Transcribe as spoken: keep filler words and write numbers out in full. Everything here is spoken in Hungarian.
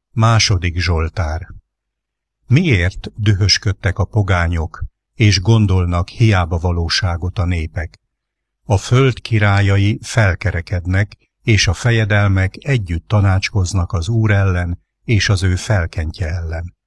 Második Zsoltár. Miért dühösködtek a pogányok, és gondolnak hiába valóságot a népek? A föld királyai felkerekednek, és a fejedelmek együtt tanácskoznak az Úr ellen és az ő felkentje ellen.